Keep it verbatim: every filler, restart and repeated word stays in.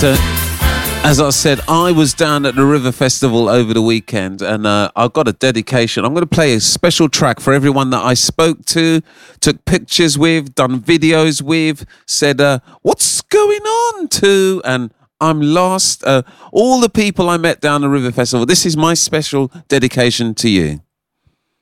So, as I said, I was down at the River Festival over the weekend, and uh, I've got a dedication. I'm going to play a special track for everyone that I spoke to, took pictures with, done videos with, said, uh, what's going on to, and I'm lost. Uh, all the people I met down the River Festival, this is my special dedication to you.